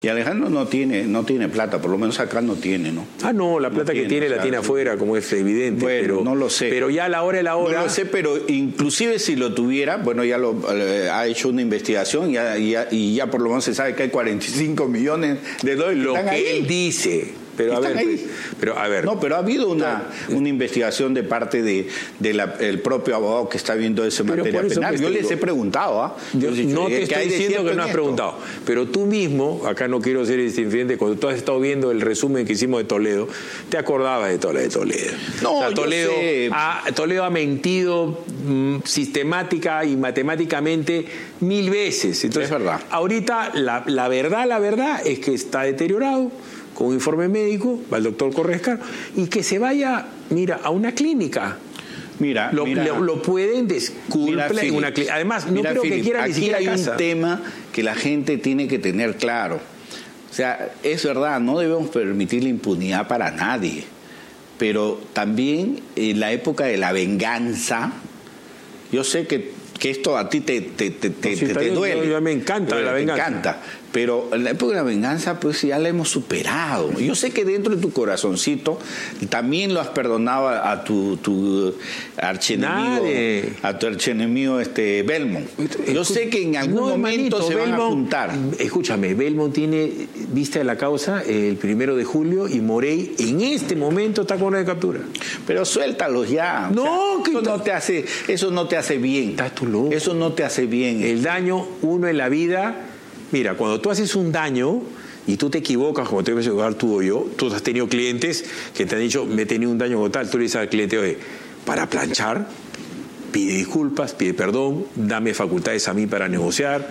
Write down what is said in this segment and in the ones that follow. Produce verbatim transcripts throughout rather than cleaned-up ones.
Y Alejandro no tiene, no tiene plata, por lo menos acá no tiene, ¿no? Ah, no, la plata no que tiene, tiene la sea, tiene afuera, como es evidente. Bueno, pero, no lo sé. Pero ya a la hora de la hora... No lo sé, pero inclusive si lo tuviera, bueno, ya lo eh, ha hecho una investigación ya, ya, y ya por lo menos se sabe que hay cuarenta y cinco millones de dólares. Lo que, que ahí. él dice... Pero a, ver, pues, pero a ver, no, pero ha habido una, una investigación de parte del de, de propio abogado que está viendo ese materia penal. Yo les he preguntado, ¿ah? ¿eh? Yo, yo dicho, no te estoy diciendo que no has esto? preguntado, pero tú mismo, acá no quiero ser infidente, cuando tú has estado viendo el resumen que hicimos de Toledo, te acordabas de Toledo. De Toledo. No, o sea, Toledo, sé. ha, Toledo ha mentido mmm, sistemática y matemáticamente mil veces. Entonces, es verdad. Ahorita la, la verdad, la verdad es que está deteriorado. Con un informe médico, va el doctor Correscaro, y que se vaya, mira, a una clínica. Mira, lo, mira, lo, lo pueden desculpar en una clínica. Además, no mira, creo Philip, que quiera ni siquiera aquí hay casa. Un tema que la gente tiene que tener claro. O sea, es verdad, no debemos permitir la impunidad para nadie, pero también en la época de la venganza, yo sé que, que esto a ti te, te, te, te, no, si te, te bien, duele. Yo, yo me encanta te, la venganza. Me encanta. Pero en la época de la venganza, pues ya la hemos superado. Yo sé que dentro de tu corazoncito también lo has perdonado a, a tu, tu archienemigo, Nadie. a tu archienemigo este, Belmont. Yo sé que en algún no, momento manito, se Belmont, van a juntar. Escúchame, Belmont tiene vista de la causa el primero de julio y Morey en este momento está con orden de captura. Pero suéltalos ya. No, o sea, eso, no te hace, eso no te hace bien. Estás tú loco. Eso no te hace bien. El daño, uno en la vida... Mira, cuando tú haces un daño y tú te equivocas, como te voy a equivocar tú o yo, tú has tenido clientes que te han dicho, me he tenido un daño como tal, tú le dices al cliente, oye, para planchar, pide disculpas, pide perdón, dame facultades a mí para negociar,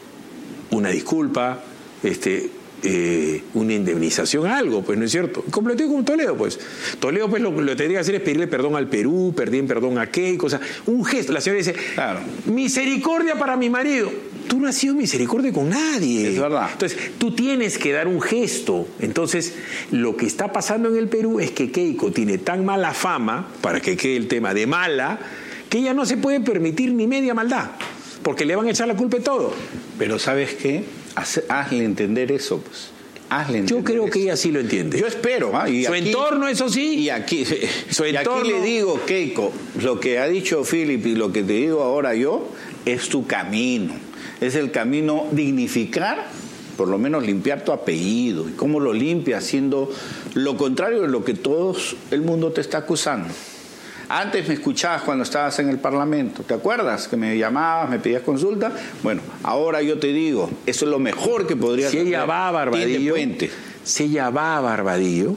una disculpa, este, eh, una indemnización, algo, pues no es cierto. Completó con Toledo, pues. Toledo, pues lo que tendría que hacer es pedirle perdón al Perú, pedir perdón a qué, cosa. Un gesto. La señora dice, claro, misericordia para mi marido. Tú no has sido misericordia con nadie. Es verdad. Entonces, tú tienes que dar un gesto. Entonces, lo que está pasando en el Perú es que Keiko tiene tan mala fama, para que quede el tema de mala, que ella no se puede permitir ni media maldad, porque le van a echar la culpa de todo. Pero ¿sabes qué? Haz, hazle entender eso, pues. Hazle entender Yo creo eso. que ella sí lo entiende. Yo espero. ¿eh? Y Su aquí, entorno, eso sí. Y aquí, Su y entorno... aquí le digo, Keiko, lo que ha dicho Philip y lo que te digo ahora yo, es tu camino. Es el camino dignificar, por lo menos limpiar tu apellido. ¿Y cómo lo limpia? Haciendo lo contrario de lo que todo el mundo te está acusando. Antes me escuchabas cuando estabas en el Parlamento, ¿te acuerdas? Que me llamabas, me pedías consulta. Bueno, ahora yo te digo, eso es lo mejor que podrías hacer. Si ella va a Barbadillo, si ella va a Barbadillo,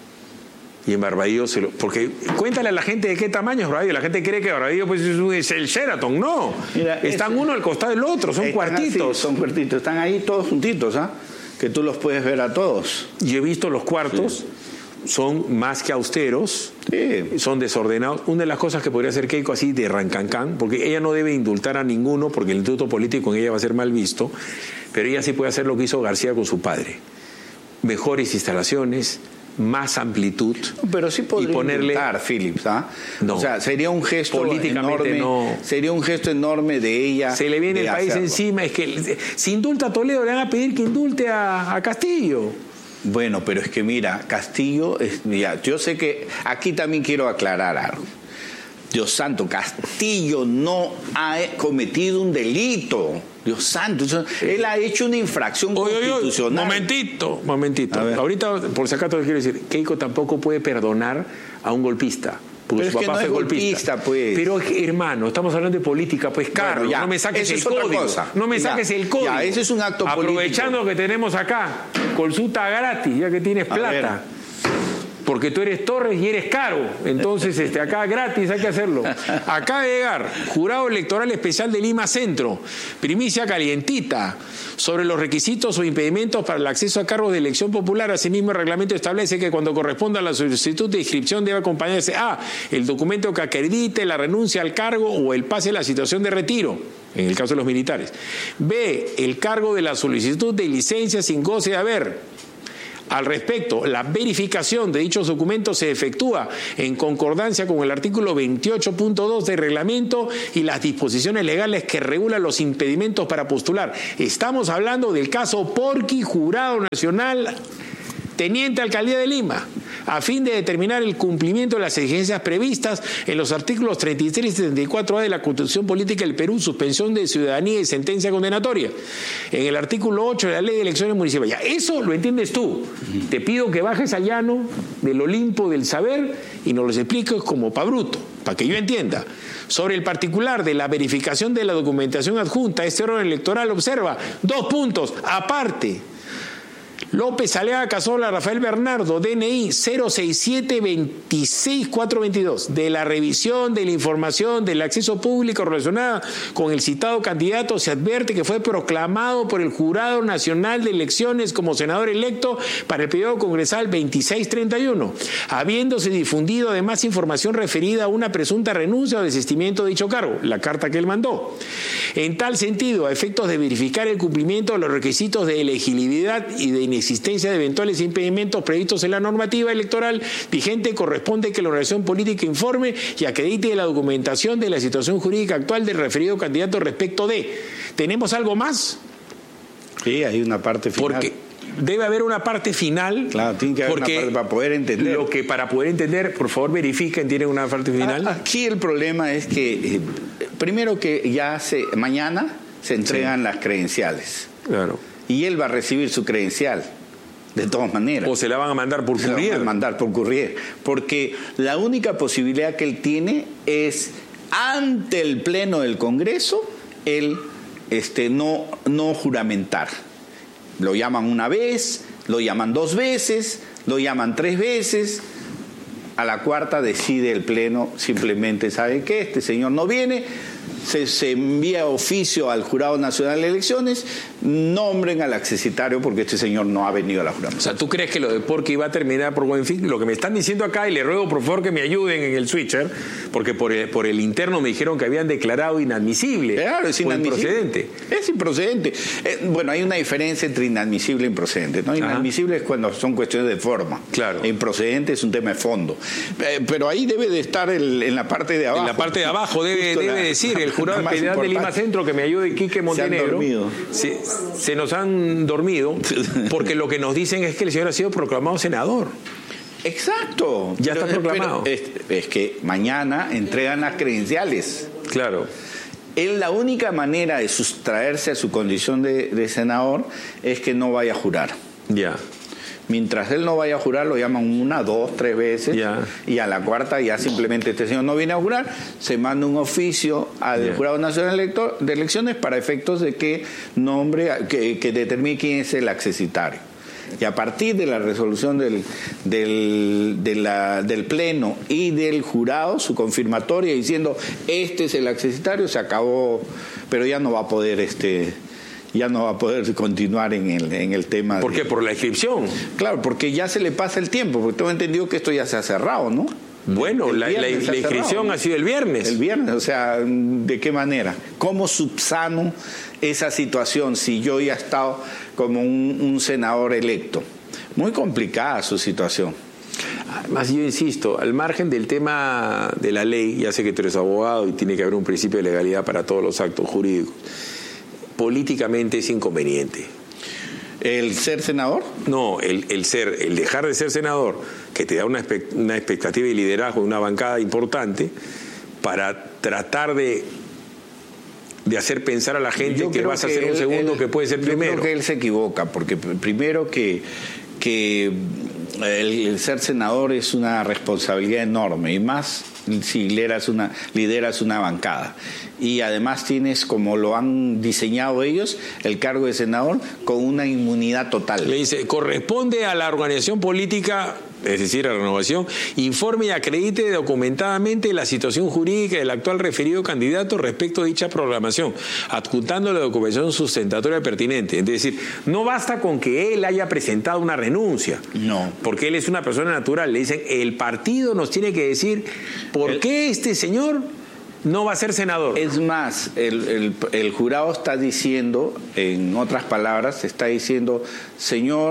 y en Barbadillo se lo... Porque cuéntale a la gente de qué tamaño es Barbadillo. La gente cree que Barbadillo pues, es, un, es el Sheraton. No. Mira, están ese, uno al costado del otro. Son cuartitos. Así, son cuartitos. Están ahí todos juntitos, ¿ah? Que tú los puedes ver a todos. Yo he visto los cuartos. Sí. Son más que austeros. Sí. Son desordenados. Una de las cosas que podría hacer Keiko así de rancancán, porque ella no debe indultar a ninguno, porque el instituto político en ella va a ser mal visto, pero ella sí puede hacer lo que hizo García con su padre. Mejores instalaciones, más amplitud, pero sí podría y ponerle indultar, Phillips, ¿ah? No, o sea, sería un gesto políticamente enorme, no. Sería un gesto enorme de ella. Se le viene el país hacerlo. encima. Es que si indulta a Toledo le van a pedir que indulte a, a Castillo. Bueno, pero es que mira, Castillo, es, mira, yo sé que aquí también quiero aclarar algo. Dios santo, Castillo no ha cometido un delito. Dios santo, él ha hecho una infracción oye, constitucional. Oye, momentito, momentito. Ahorita, por si acaso, quiero decir, Keiko tampoco puede perdonar a un golpista. Pero es que no es golpista, pues. Pero, hermano, estamos hablando de política, pues, Carlos, bueno, no me saques el código. No me saques ya, el código. Ya, ese es un acto Aprovechando político. Aprovechando que tenemos acá, consulta gratis, ya que tienes plata. Porque tú eres Torres y eres caro. Entonces, este, acá gratis hay que hacerlo. Acaba de llegar, Jurado Electoral Especial de Lima Centro, primicia calientita, sobre los requisitos o impedimentos para el acceso a cargos de elección popular. Asimismo, el reglamento establece que cuando corresponda a la solicitud de inscripción debe acompañarse A, el documento que acredite la renuncia al cargo o el pase a la situación de retiro, en el caso de los militares. B, el cargo de la solicitud de licencia sin goce de haber. Al respecto, la verificación de dichos documentos se efectúa en concordancia con el artículo veintiocho punto dos del reglamento y las disposiciones legales que regulan los impedimentos para postular. Estamos hablando del caso Porqui, Jurado Nacional, Teniente Alcaldía de Lima, a fin de determinar el cumplimiento de las exigencias previstas en los artículos treinta y tres y treinta y cuatro A de la Constitución Política del Perú, suspensión de ciudadanía y sentencia condenatoria. En el artículo ocho de la Ley de Elecciones Municipales. Ya, eso lo entiendes tú. Te pido que bajes al llano del Olimpo del saber y nos lo expliques como pa' bruto, para que yo entienda. Sobre el particular de la verificación de la documentación adjunta a este órgano electoral, observa dos puntos aparte. López Aleaga Casola Rafael Bernardo, D N I cero seis siete dos seis cuatro dos dos, de la revisión de la información del acceso público relacionada con el citado candidato, se advierte que fue proclamado por el Jurado Nacional de Elecciones como senador electo para el periodo congresal veintiséis treinta y uno, habiéndose difundido además información referida a una presunta renuncia o desistimiento de dicho cargo, la carta que él mandó. En tal sentido, a efectos de verificar el cumplimiento de los requisitos de elegibilidad y de inexistencia de eventuales impedimentos previstos en la normativa electoral vigente, corresponde que la organización política informe y acredite la documentación de la situación jurídica actual del referido candidato respecto de. ¿Tenemos algo más? Sí, hay una parte final. Porque debe haber una parte final. Claro, tiene que haber una parte para poder entender. Lo que para poder entender, por favor, verifiquen, ¿tiene una parte final? Aquí el problema es que, eh, primero que ya se, mañana se entregan sí. las credenciales. Claro. Y él va a recibir su credencial, de todas maneras. O se la van a mandar por courier. Se la van a mandar por courier. Porque la única posibilidad que él tiene es, ante el Pleno del Congreso, él este, no, no juramentar. Lo llaman una vez, lo llaman dos veces, lo llaman tres veces. A la cuarta decide el Pleno, simplemente, ¿sabe qué? Este señor no viene. Se, se envía oficio al Jurado Nacional de Elecciones, nombren al accesitario porque este señor no ha venido a la juramentación. O sea, ¿tú crees que lo de Porqui va a terminar por buen fin? Lo que me están diciendo acá, y le ruego por favor que me ayuden en el switcher, porque por el, por el interno me dijeron que habían declarado inadmisible. Claro, es inadmisible. Improcedente. Es improcedente. Eh, bueno, hay una diferencia entre inadmisible e improcedente, ¿no? Inadmisible Ajá. es cuando son cuestiones de forma. Claro. E improcedente es un tema de fondo. Eh, pero ahí debe de estar el, en la parte de abajo. En la parte de abajo debe, debe la, decir el jurado de Lima Centro, que me ayude Quique Montenegro. Se han dormido. Se, se nos han dormido porque lo que nos dicen es que el señor ha sido proclamado senador. Exacto. Ya pero, está proclamado. Es, es que mañana entregan las credenciales. Claro. Él, la única manera de sustraerse a su condición de, de senador es que no vaya a jurar. Ya. Mientras él no vaya a jurar, lo llaman una, dos, tres veces, yeah. y a la cuarta ya simplemente este señor no viene a jurar, se manda un oficio al yeah. Jurado Nacional Elector, de Elecciones para efectos de que nombre, que, que determine quién es el accesitario. Y a partir de la resolución del, del, de la, del Pleno y del jurado, su confirmatoria diciendo este es el accesitario, se acabó, pero ya no va a poder este ya no va a poder continuar en el, en el tema. ¿Por qué? ¿Por la inscripción? Claro, porque ya se le pasa el tiempo, porque tengo entendido que esto ya se ha cerrado, ¿no? Bueno, la, la, la inscripción cerrado, ha sido el viernes. El viernes, o sea, ¿de qué manera? ¿Cómo subsano esa situación si yo ya he estado como un, un senador electo? Muy complicada su situación. Además, yo insisto, al margen del tema de la ley, ya sé que tú eres abogado y tiene que haber un principio de legalidad para todos los actos jurídicos, políticamente es inconveniente. ¿El ser senador? No, el, el ser, el dejar de ser senador, que te da una, una expectativa de liderazgo de una bancada importante, para tratar de, de hacer pensar a la gente yo que vas que a ser él, un segundo él, que puede ser primero. Yo creo que él se equivoca, porque primero que, que el, el ser senador es una responsabilidad enorme, y más si lideras una, lideras una bancada. Y además tienes, como lo han diseñado ellos, el cargo de senador con una inmunidad total. Le dice, corresponde a la organización política, es decir, a la renovación, informe y acredite documentadamente la situación jurídica del actual referido candidato respecto a dicha programación, adjuntando la documentación sustentatoria pertinente. Es decir, no basta con que él haya presentado una renuncia. No. Porque él es una persona natural. Le dicen, el partido nos tiene que decir por el... qué este señor no va a ser senador. Es más, el, el, el jurado está diciendo, en otras palabras, está diciendo, señor,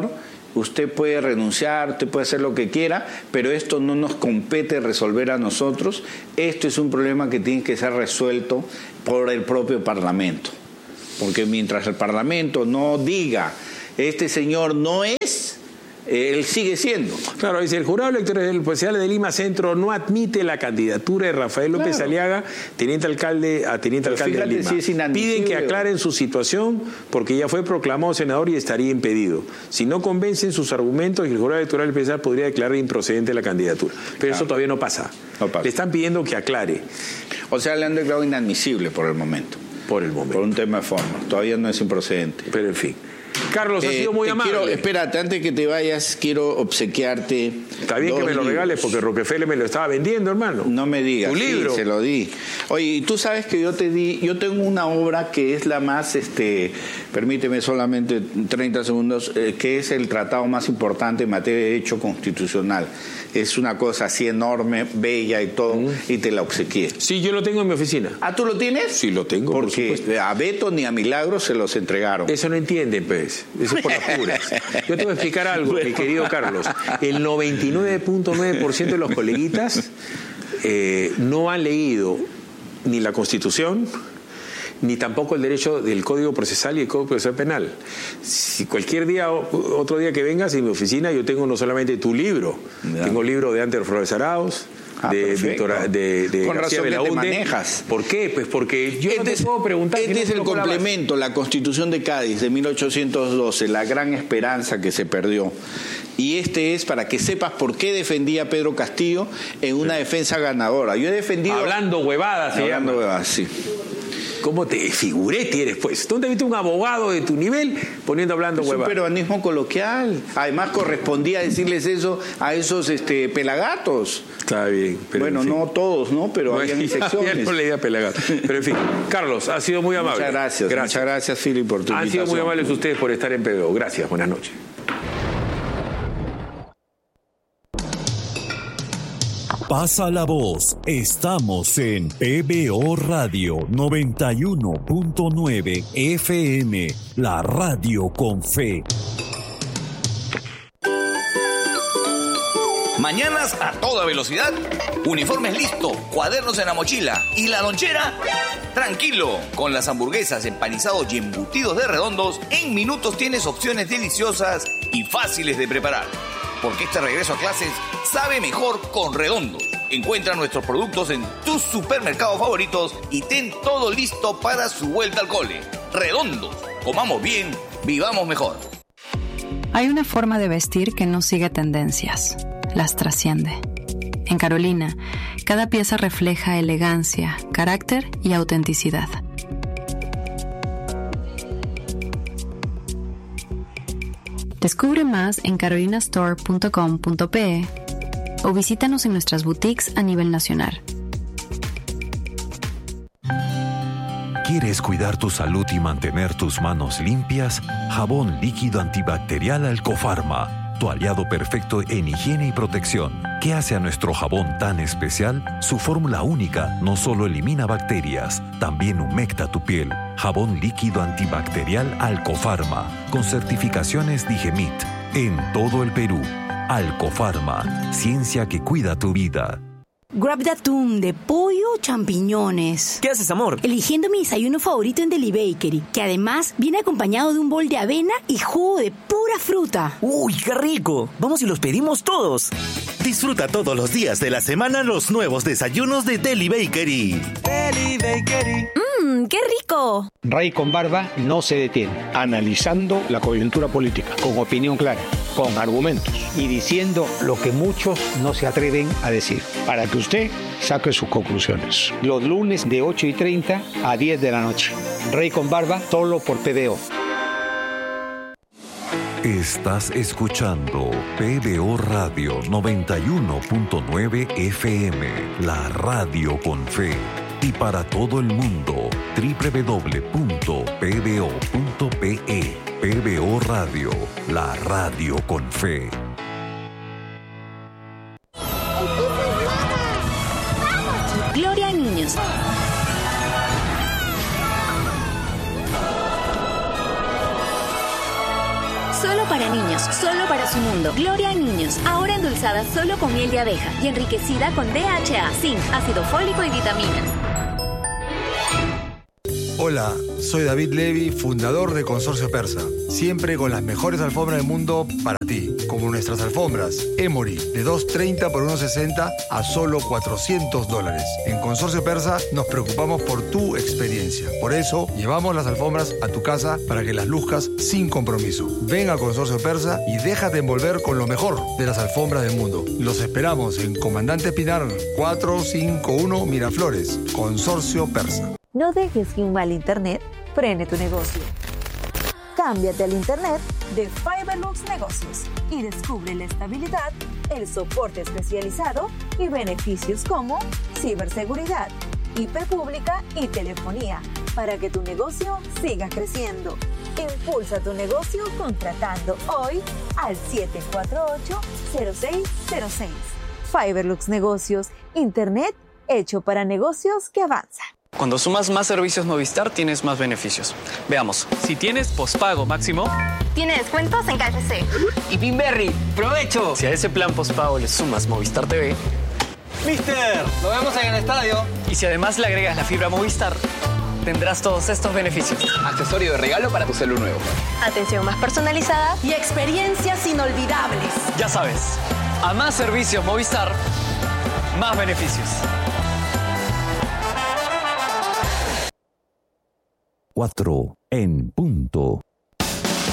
usted puede renunciar, usted puede hacer lo que quiera, pero esto no nos compete resolver a nosotros. Esto es un problema que tiene que ser resuelto por el propio Parlamento. Porque mientras el Parlamento no diga, este señor no es, él sigue siendo. Claro, dice, el jurado electoral especial de Lima Centro no admite la candidatura de Rafael López claro. Aliaga, teniente alcalde, a teniente Pero alcalde de Lima. Si es Piden que aclaren su situación porque ya fue proclamado senador y estaría impedido. Si no convencen sus argumentos, el jurado electoral especial podría declarar improcedente la candidatura. Pero claro. eso todavía no pasa. no pasa. Le están pidiendo que aclare. O sea, le han declarado inadmisible por el momento. Por el momento. Por un tema de forma. Todavía no es improcedente. Pero en fin. Carlos, ha sido muy eh, amable. Quiero, espérate, antes que te vayas, quiero obsequiarte. Está bien que me lo regales porque Rockefeller me lo estaba vendiendo, hermano. No me digas. Tu libro. Sí, se lo di. Oye, tú sabes que yo te di, yo tengo una obra que es la más, este, permíteme solamente treinta segundos, eh, que es el tratado más importante en materia de derecho constitucional. Es una cosa así enorme, bella y todo, mm. y te la obsequié. Sí, yo lo tengo en mi oficina. ¿Ah, tú lo tienes? Sí, lo tengo. Porque por a Beto ni a Milagro se los entregaron. Eso no entienden, pues. Eso es por las puras. Yo te voy a explicar algo, bueno. mi querido Carlos. El noventa y nueve punto nueve por ciento de los coleguitas eh, no han leído ni la Constitución, ni tampoco el derecho del Código Procesal y el Código Procesal Penal. Si cualquier día, otro día que vengas en mi oficina, yo tengo no solamente tu libro, ya. tengo el libro de Antes Flores Arauz, Ah, de, Víctor, de, de Con García razón que Belaúnde. te manejas. ¿Por qué? Pues porque yo este no te es, puedo preguntar. Este si no es el complemento, la, la Constitución de Cádiz de mil ochocientos doce, la gran esperanza que se perdió. Y este es para que sepas por qué defendía a Pedro Castillo en una sí. defensa ganadora. Yo he defendido... Hablando huevadas, se Hablando llama. huevadas, sí. ¿Cómo te figuretti eres, pues? ¿Dónde viste un abogado de tu nivel poniendo hablando huevadas? Es un peruanismo coloquial. Además correspondía decirles eso a esos este, pelagatos. Está bien. Pero bueno, en fin. no todos, ¿no? Pero no, había excepciones. Ya no leía pelagatos. Pero en fin, Carlos, ha sido muy amable. Muchas gracias. gracias. Muchas gracias, Philip, por tu Han invitación. sido muy amables ustedes por estar en P B O. Gracias, buenas noches. Pasa la voz, estamos en P B O Radio noventa y uno punto nueve F M, la radio con fe. Mañanas a toda velocidad, uniformes listos, cuadernos en la mochila y la lonchera. Tranquilo, con las hamburguesas, empanizados y embutidos de Redondos, en minutos tienes opciones deliciosas y fáciles de preparar. Porque este regreso a clases sabe mejor con Redondos. Encuentra nuestros productos en tus supermercados favoritos y ten todo listo para su vuelta al cole. Redondos, comamos bien, vivamos mejor. Hay una forma de vestir que no sigue tendencias, las trasciende. En Carolina, cada pieza refleja elegancia, carácter y autenticidad. Descubre más en carolina store punto com punto pe o visítanos en nuestras boutiques a nivel nacional. ¿Quieres cuidar tu salud y mantener tus manos limpias? Jabón líquido antibacterial Alcofarma, tu aliado perfecto en higiene y protección. ¿Qué hace a nuestro jabón tan especial? Su fórmula única no solo elimina bacterias, también humecta tu piel. Jabón líquido antibacterial Alcofarma, con certificaciones Digemit, en todo el Perú. Alcofarma, ciencia que cuida tu vida. Grab de atún, de pollo o champiñones. ¿Qué haces, amor? Eligiendo mi desayuno favorito en Deli Bakery, que además viene acompañado de un bol de avena y jugo de pura fruta. ¡Uy, qué rico! Vamos y los pedimos todos. Disfruta todos los días de la semana los nuevos desayunos de Deli Bakery. Deli Bakery. ¡Mmm, qué rico! Rey con Barba no se detiene, analizando la coyuntura política, con opinión clara, con argumentos y diciendo lo que muchos no se atreven a decir, para que usted saque sus conclusiones. Los lunes de ocho y treinta a diez de la noche. Rey con Barba, solo por P B O. Estás escuchando P B O Radio noventa y uno punto nueve F M, la radio con fe. Y para todo el mundo, doble u doble u doble u punto p b o punto p e. P B O Radio, la radio con fe. Gloria a niños. Solo para niños. Niños, solo para su mundo. Gloria Niños, ahora endulzada solo con miel de abeja y enriquecida con D H A, zinc, ácido fólico y vitaminas. Hola, soy David Levy, fundador de Consorcio Persa. Siempre con las mejores alfombras del mundo para ti, como nuestras alfombras Emory de dos treinta por uno sesenta a solo cuatrocientos dólares. En Consorcio Persa nos preocupamos por tu experiencia. Por eso llevamos las alfombras a tu casa para que las luzcas sin compromiso. Ven a Consorcio Persa y déjate envolver con lo mejor de las alfombras del mundo. Los esperamos en Comandante Pinar cuatrocientos cincuenta y uno Miraflores. Consorcio Persa. No dejes que un mal internet frene tu negocio. Cámbiate al internet de Fiberlux Negocios y descubre la estabilidad, el soporte especializado y beneficios como ciberseguridad, I P pública y telefonía para que tu negocio siga creciendo. Impulsa tu negocio contratando hoy al siete cuatro ocho, cero seis cero seis. Fiberlux Negocios, internet hecho para negocios que avanzan. Cuando sumas más servicios Movistar, tienes más beneficios. Veamos. Si tienes pospago máximo, Tiene descuentos en K F C. y Pinberry, ¡provecho! Si a ese plan pospago le sumas Movistar T V, ¡Mister! ¡Nos vemos en el estadio! Y si además le agregas la fibra Movistar, tendrás todos estos beneficios. Accesorio de regalo para tu celu nuevo. Atención más personalizada y experiencias inolvidables. Ya sabes, a más servicios Movistar, más beneficios. Cuatro en punto.